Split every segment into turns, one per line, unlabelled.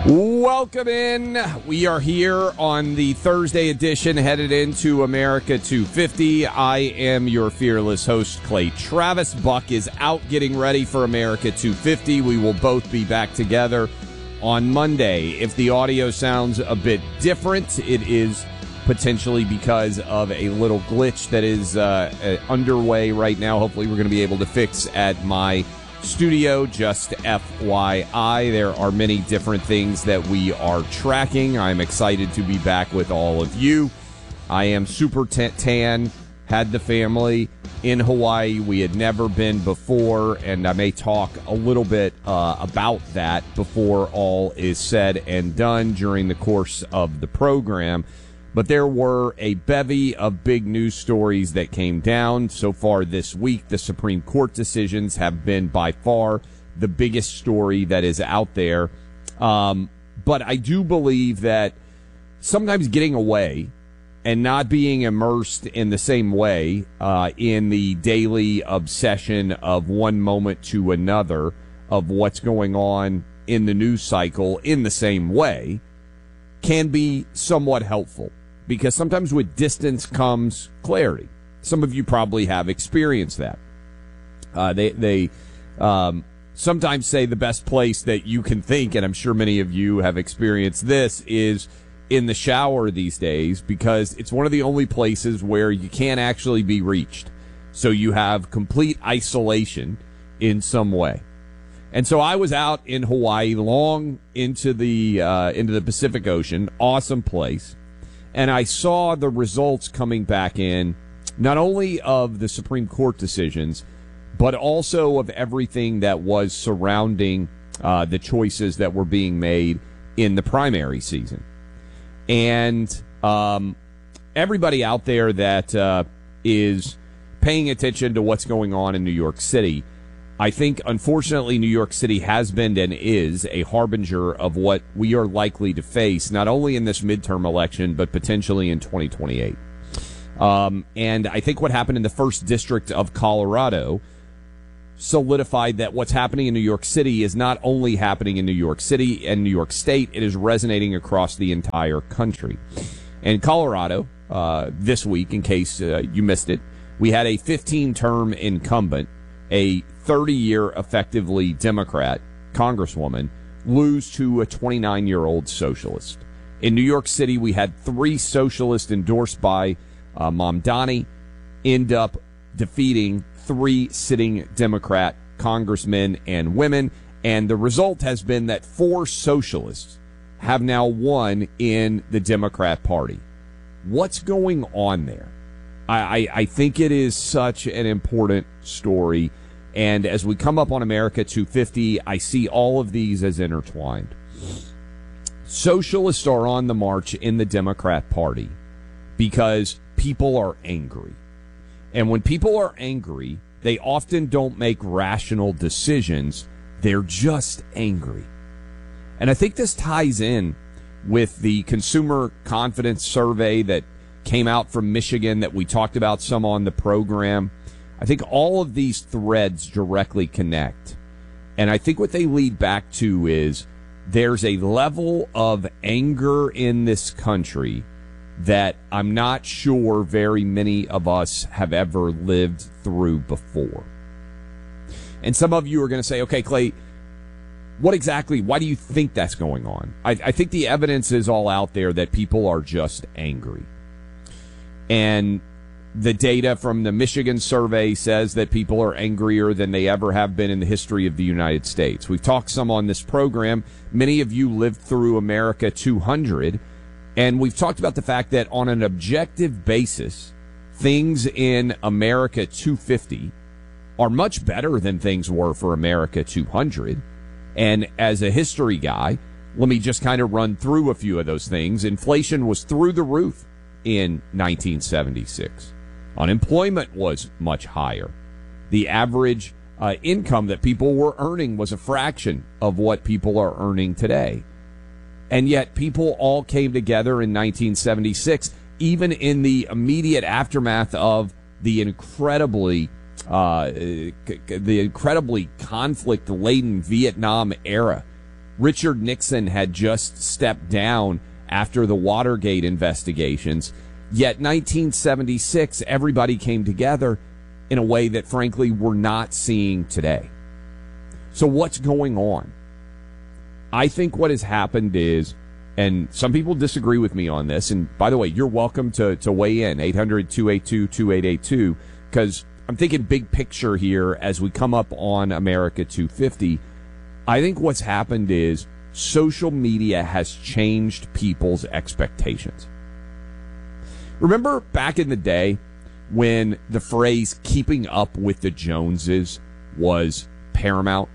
Welcome in. We are here on the Thursday edition, headed into America 250. I am your fearless host, Clay Travis. Buck is out getting ready for America 250. We will both be back together on Monday. If the audio sounds a bit different, it is potentially because of a little glitch that is underway right now. Hopefully we're going to be able to fix at my studio. Just FYI, there are many different things that we are tracking. I'm excited to be back with all of you. I am super tan, had the family in Hawaii. We had never been before, and I may talk a little bit about that before all is said and done during the course of the program. But there were a bevy of big news stories that came down so far this week. The Supreme Court decisions have been by far the biggest story that is out there. But I do believe that sometimes getting away and not being immersed in the same way in the daily obsession of one moment to another of what's going on in the news cycle in the same way can be somewhat helpful. Because sometimes with distance comes clarity. Some of you probably have experienced that. They sometimes say the best place that you can think, and I'm sure many of you have experienced this, is in the shower these days, because it's one of the only places where you can't actually be reached. So you have complete isolation in some way. And so I was out in Hawaii long into the Pacific Ocean. Awesome place. And I saw the results coming back in, not only of the Supreme Court decisions, but also of everything that was surrounding the choices that were being made in the primary season. And everybody out there that is paying attention to what's going on in New York City, I think, unfortunately, New York City has been and is a harbinger of what we are likely to face, not only in this midterm election, but potentially in 2028. And I think what happened in the 1st District of Colorado solidified that what's happening in New York City is not only happening in New York City and New York State, it is resonating across the entire country. In Colorado, this week, in case you missed it, we had a 15-term incumbent, a 30-year effectively Democrat congresswoman, lose to a 29-year-old socialist. In New York City, we had 3 socialists endorsed by Mamdani end up defeating 3 sitting Democrat congressmen and women, and the result has been that 4 socialists have now won in the Democrat Party. What's going on there? I think it is such an important story, and as we come up on America 250, I see all of these as intertwined. Socialists are on the march in the Democrat Party because people are angry. And when people are angry, they often don't make rational decisions. They're just angry. And I think this ties in with the consumer confidence survey that came out from Michigan that we talked about some on the program. I think all of these threads directly connect. And I think what they lead back to is there's a level of anger in this country that I'm not sure very many of us have ever lived through before. And some of you are going to say, okay, Clay, why do you think that's going on? I think the evidence is all out there that people are just angry. And the data from the Michigan survey says that people are angrier than they ever have been in the history of the United States. We've talked some on this program. Many of you lived through America 200, and we've talked about the fact that on an objective basis, things in America 250 are much better than things were for America 200. And as a history guy, let me just kind of run through a few of those things. Inflation was through the roof in 1976. Unemployment was much higher. The average income that people were earning was a fraction of what people are earning today. And yet people all came together in 1976, even in the immediate aftermath of the incredibly conflict-laden Vietnam era. Richard Nixon had just stepped down after the Watergate investigations. Yet 1976, everybody came together in a way that, frankly, we're not seeing today. So what's going on? I think what has happened is, and some people disagree with me on this, and by the way, you're welcome to weigh in, 800-282-2882, because I'm thinking big picture here as we come up on America 250. I think what's happened is social media has changed people's expectations. Remember back in the day when the phrase keeping up with the Joneses was paramount?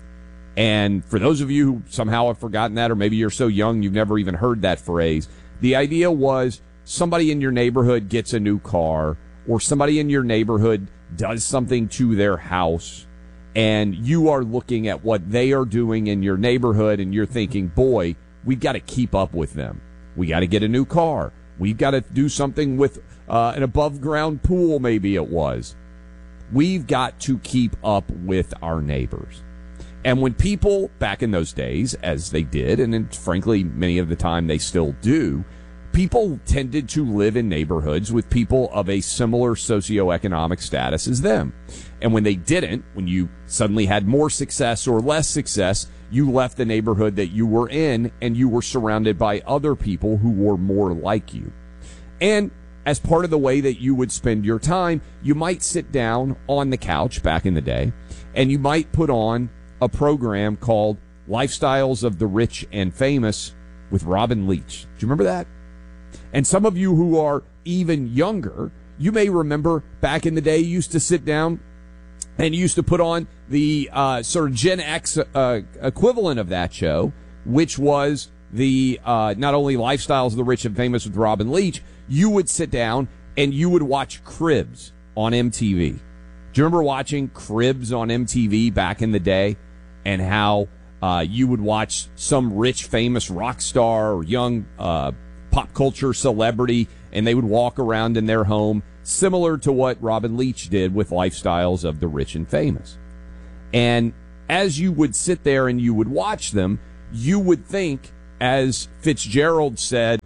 And for those of you who somehow have forgotten that, or maybe you're so young you've never even heard that phrase, the idea was somebody in your neighborhood gets a new car, or somebody in your neighborhood does something to their house, and you are looking at what they are doing in your neighborhood, and you're thinking, boy, we've got to keep up with them. We got to get a new car. We've got to do something with an above-ground pool, maybe it was. We've got to keep up with our neighbors. And when people, back in those days, as they did, and frankly, many of the time they still do, people tended to live in neighborhoods with people of a similar socioeconomic status as them. And when they didn't, when you suddenly had more success or less success, you left the neighborhood that you were in and you were surrounded by other people who were more like you. And as part of the way that you would spend your time, you might sit down on the couch back in the day and you might put on a program called Lifestyles of the Rich and Famous with Robin Leach. Do you remember that? And some of you who are even younger, you may remember back in the day, you used to sit down and you used to put on the sort of Gen X equivalent of that show, which was the not only Lifestyles of the Rich and Famous with Robin Leach, you would sit down and you would watch Cribs on MTV. Do you remember watching Cribs on MTV back in the day, and how you would watch some rich, famous rock star or young pop culture celebrity, and they would walk around in their home, similar to what Robin Leach did with Lifestyles of the Rich and Famous. And as you would sit there and you would watch them, you would think, as Fitzgerald said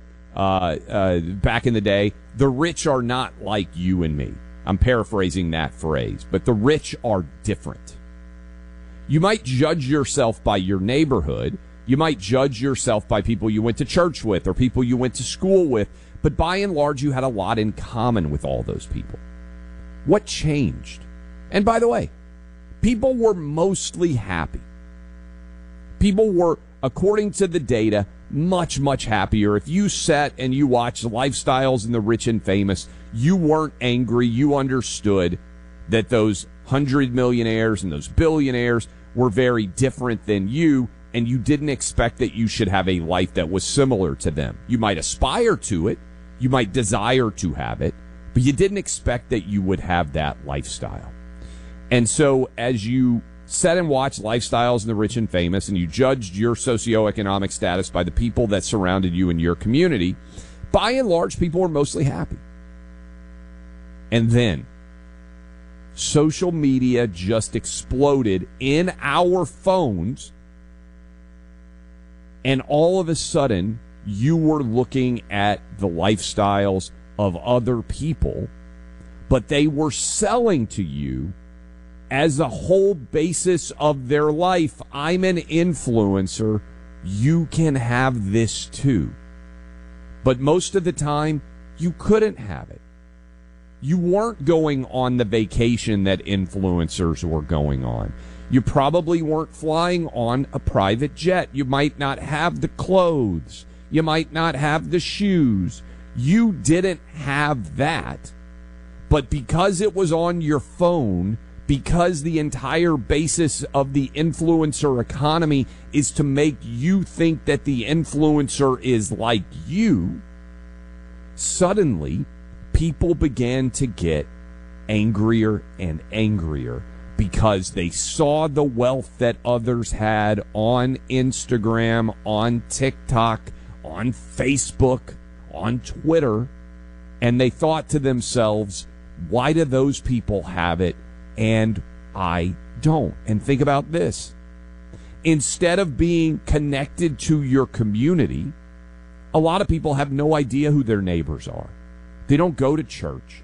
back in the day, the rich are not like you and me. I'm paraphrasing that phrase, but the rich are different. You might judge yourself by your neighborhood. You might judge yourself by people you went to church with or people you went to school with, but by and large, you had a lot in common with all those people. What changed? And by the way, people were mostly happy. People were, according to the data, much, much happier. If you sat and you watched Lifestyles and the Rich and Famous, you weren't angry. You understood that those 100 millionaires and those billionaires were very different than you, and you didn't expect that you should have a life that was similar to them. You might aspire to it, you might desire to have it, but you didn't expect that you would have that lifestyle. And so as you sat and watched Lifestyles and the Rich and Famous, and you judged your socioeconomic status by the people that surrounded you in your community, by and large, people were mostly happy. And then social media just exploded in our phones, and all of a sudden, you were looking at the lifestyles of other people, but they were selling to you as a whole basis of their life. I'm an influencer. You can have this too. But most of the time, you couldn't have it. You weren't going on the vacation that influencers were going on. You probably weren't flying on a private jet. You might not have the clothes. You might not have the shoes. You didn't have that. But because it was on your phone, because the entire basis of the influencer economy is to make you think that the influencer is like you, suddenly people began to get angrier and angrier because they saw the wealth that others had on Instagram, on TikTok, on Facebook, on Twitter, and they thought to themselves, why do those people have it and I don't? And think about this. Instead of being connected to your community, a lot of people have no idea who their neighbors are. They don't go to church.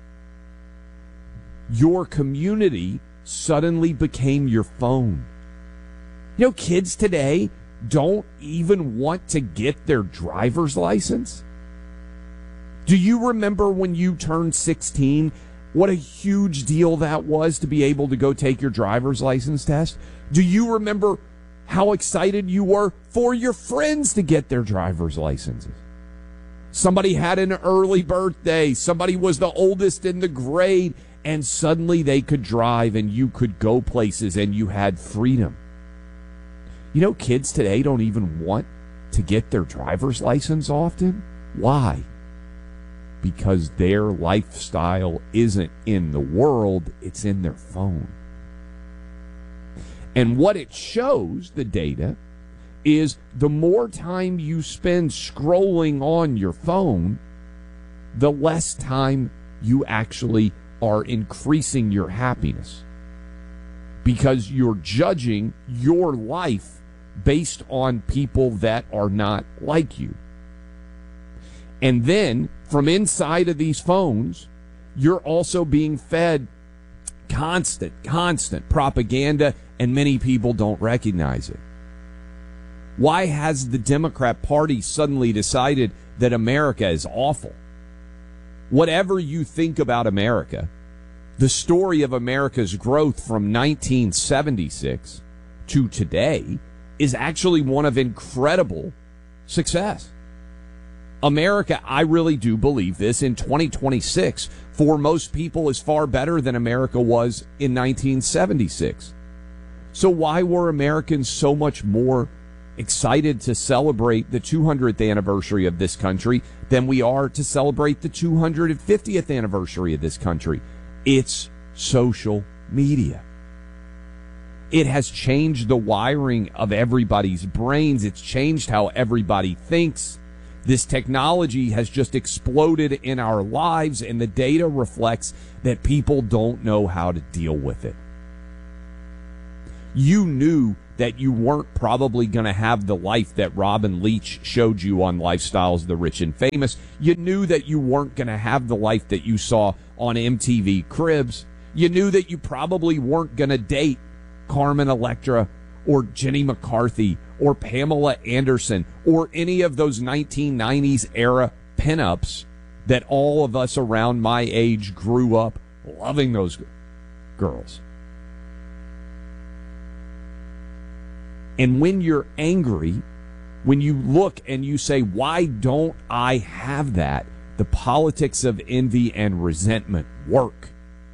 Your community suddenly became your phone. You know, kids today don't even want to get their driver's license. Do you remember when you turned 16, what a huge deal that was to be able to go take your driver's license test? Do you remember how excited you were for your friends to get their driver's licenses? Somebody had an early birthday. Somebody was the oldest in the grade, and suddenly they could drive and you could go places and you had freedom. You know, kids today don't even want to get their driver's license often. Why? Because their lifestyle isn't in the world, it's in their phone. And what it shows, the data, is the more time you spend scrolling on your phone, the less time you actually are increasing your happiness. Because you're judging your life based on people that are not like you. And then, from inside of these phones, you're also being fed constant propaganda, and many people don't recognize it. Why has the Democrat Party suddenly decided that America is awful? Whatever you think about America, the story of America's growth from 1976 to today is actually one of incredible success. America, I really do believe this, in 2026, for most people is far better than America was in 1976. So why were Americans so much more excited to celebrate the 200th anniversary of this country than we are to celebrate the 250th anniversary of this country? It's social media. It has changed the wiring of everybody's brains. It's changed how everybody thinks. This technology has just exploded in our lives, and the data reflects that people don't know how to deal with it. You knew that you weren't probably going to have the life that Robin Leach showed you on Lifestyles of the Rich and Famous. You knew that you weren't going to have the life that you saw on MTV Cribs. You knew that you probably weren't going to date Carmen Electra or Jenny McCarthy or Pamela Anderson or any of those 1990s era pinups that all of us around my age grew up loving those girls. And when you're angry, when you look and you say, why don't I have that? The politics of envy and resentment work.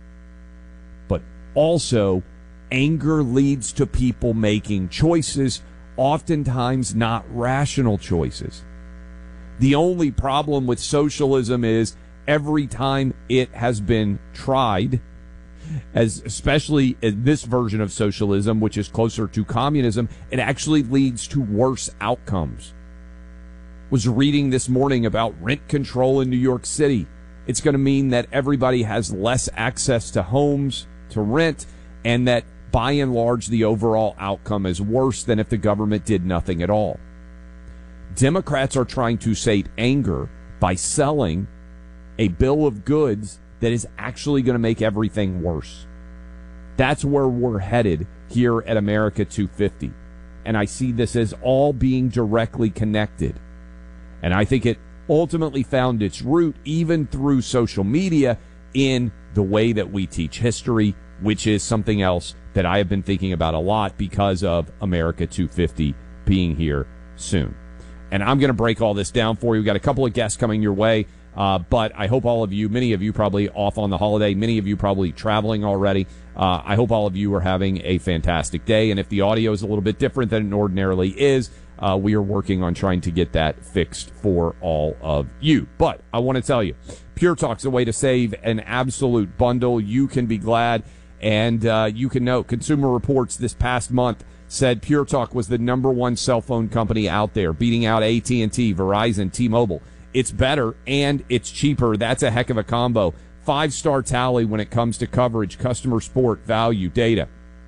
But also, anger leads to people making choices, oftentimes not rational choices. The only problem with socialism is every time it has been tried, especially in this version of socialism, which is closer to communism, it actually leads to worse outcomes. Was reading this morning about rent control in New York City. It's going to mean that everybody has less access to homes to rent, and that by and large the overall outcome is worse than if the government did nothing at all. Democrats are trying to sate anger by selling a bill of goods that is actually going to make everything worse. That's where we're headed here at America 250. And I see this as all being directly connected. And I think it ultimately found its root even through social media in the way that we teach history, which is something else that I have been thinking about a lot because of America 250 being here soon. And I'm going to break all this down for you. We've got a couple of guests coming your way. But I hope all of you, many of you probably off on the holiday, many of you probably traveling already. I hope all of you are having a fantastic day. And if the audio is a little bit different than it ordinarily is, we are working on trying to get that fixed for all of you. But I want to tell you, Pure Talk's a way to save an absolute bundle. You can be glad, and you can know Consumer Reports this past month said Pure Talk was the #1 cell phone company out there, beating out AT&T, Verizon, T-Mobile. It's better and it's cheaper. That's a heck of a combo. 5-star tally when it comes to coverage, customer support, value, data.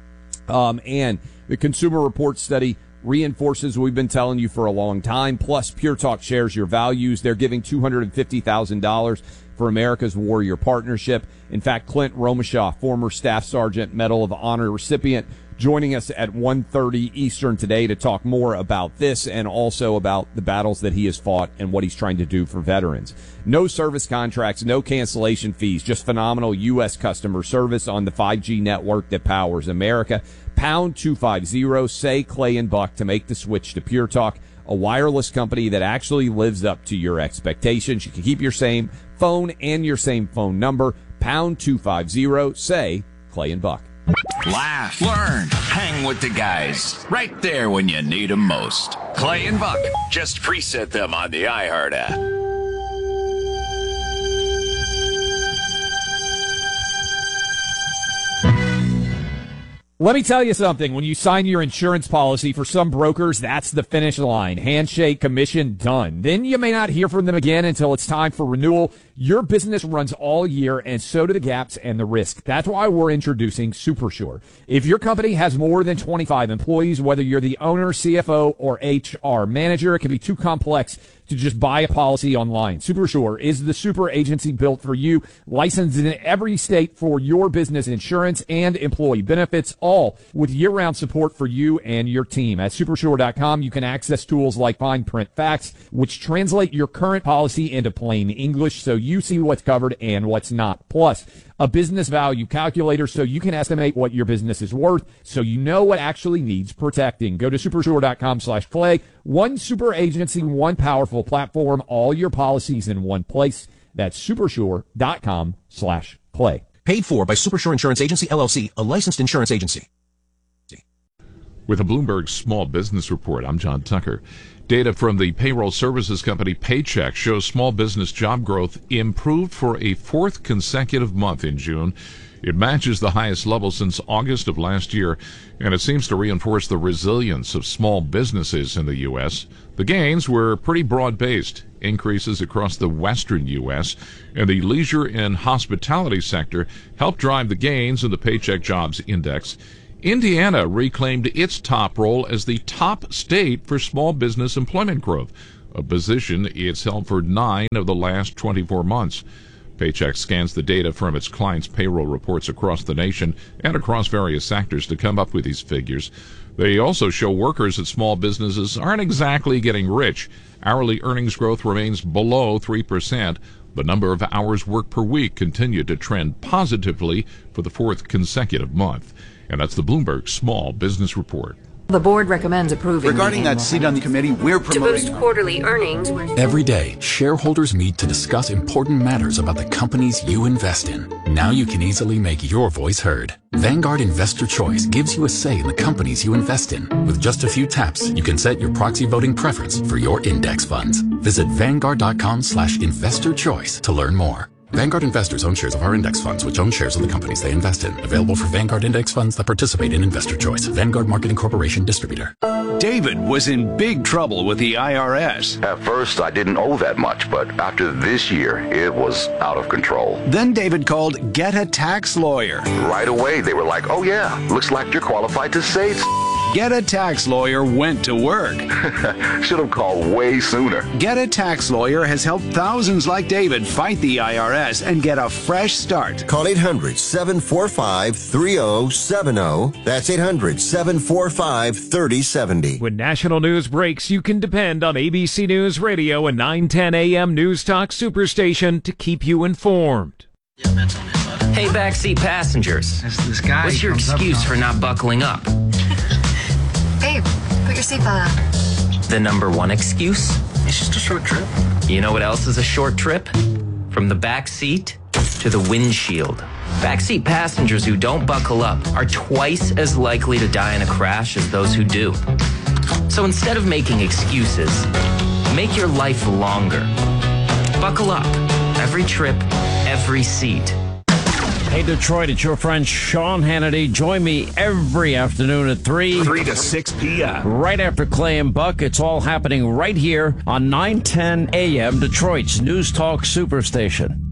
And the Consumer Reports study reinforces what we've been telling you for a long time. Plus, Pure Talk shares your values. They're giving $250,000 for America's Warrior Partnership. In fact, Clint Romashaw, former Staff Sergeant Medal of Honor recipient, joining us at 1:30 Eastern today to talk more about this and also about the battles that he has fought and what he's trying to do for veterans. No service contracts, no cancellation fees, just phenomenal U.S. customer service on the 5G network that powers America. Pound 250, say Clay and Buck to make the switch to Pure Talk, a wireless company that actually lives up to your expectations. You can keep your same phone and your same phone number. Pound 250, say Clay and Buck.
Laugh, learn, hang with the guys. Right there when you need them most. Clay and Buck. Just preset them on the iHeart app.
Let me tell you something. When you sign your insurance policy, for some brokers, that's the finish line. Handshake, commission, done. Then you may not hear from them again until it's time for renewal. Your business runs all year, and so do the gaps and the risk. That's why we're introducing SuperSure. If your company has more than 25 employees, whether you're the owner, CFO, or HR manager, it can be too complex to just buy a policy online. SuperSure is the super agency built for you, licensed in every state for your business insurance and employee benefits, all with year-round support for you and your team. At supersure.com, you can access tools like Fine Print Facts, which translate your current policy into plain English so you see what's covered and what's not. Plus, a business value calculator so you can estimate what your business is worth so you know what actually needs protecting. Go to supersure.com/play. One super agency, one powerful platform, all your policies in one place. That's supersure.com/play.
Paid for by Supersure Insurance Agency, LLC, a licensed insurance agency.
With a Bloomberg Small Business Report, I'm John Tucker. Data from the payroll services company Paychex shows small business job growth improved for a fourth consecutive month in June. It matches the highest level since August of last year, and it seems to reinforce the resilience of small businesses in the U.S. The gains were pretty broad-based, increases across the western U.S., and the leisure and hospitality sector helped drive the gains in the Paychex Jobs Index. Indiana reclaimed its top role as the top state for small business employment growth, a position it's held for 9 of the last 24 months. Paychex scans the data from its clients' payroll reports across the nation and across various sectors to come up with these figures. They also show workers at small businesses aren't exactly getting rich. Hourly earnings growth remains below 3%. The number of hours worked per week continued to trend positively for the fourth consecutive month. And that's the Bloomberg Small Business Report.
The board recommends approving.
Regarding that seat on the committee, we're promoting
to boost quarterly earnings.
Every day, shareholders meet to discuss important matters about the companies you invest in. Now you can easily make your voice heard. Vanguard Investor Choice gives you a say in the companies you invest in. With just a few taps, you can set your proxy voting preference for your index funds. Visit Vanguard.com/investor choice to learn more. Vanguard investors own shares of our index funds, which own shares of the companies they invest in. Available for Vanguard index funds that participate in Investor Choice. Vanguard Marketing Corporation distributor.
David was in big trouble with the IRS.
At first, I didn't owe that much, but after this year, it was out of control.
Then David called Get a Tax Lawyer.
Right away, they were like, oh yeah, looks like you're qualified to say
Get a Tax Lawyer went to work.
Should have called way sooner.
Get a Tax Lawyer has helped thousands like David fight the IRS and get a fresh start.
Call 800-745-3070. That's 800-745-3070.
When national news breaks, you can depend on ABC News Radio and 910 AM News Talk Superstation to keep you informed.
Hey, backseat passengers.
This guy
what's your excuse for not buckling up?
Babe, put your seatbelt on.
The number one excuse?
It's just a short trip.
You know what else is a short trip? From the back seat to the windshield. Backseat passengers who don't buckle up are twice as likely to die in a crash as those who do. So instead of making excuses, make your life longer. Buckle up. Every trip, every seat.
Hey, Detroit, it's your friend Sean Hannity. Join me every afternoon at 3
to 6 p.m.
Right after Clay and Buck. It's all happening right here on 910 AM, Detroit's News Talk Superstation.